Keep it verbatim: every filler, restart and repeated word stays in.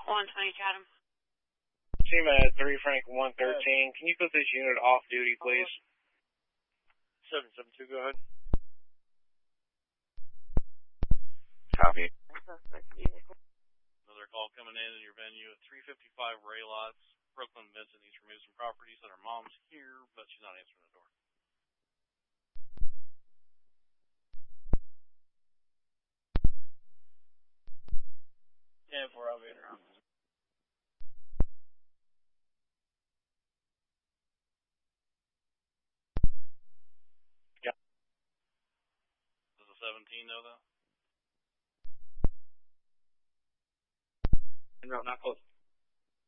one twenty Chatham. C M A three Frank one thirteen. Can you put this unit off duty, please? seven seven two, go ahead. Copy. Another call coming in in your venue at three fifty-five Ray Lots. Brooklyn Vincent needs to remove some properties that her mom's here, but she's not answering the door. ten four elevator. Yeah. Does the seventeen know that? No, not close.